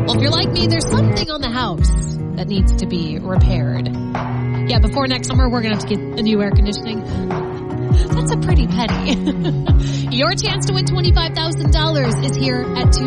Well, if you're like me, there's something on the house that needs to be repaired. Yeah, before next summer, we're going to have to get a new air conditioning. That's a pretty petty. Your chance to win $25,000 is here at 2.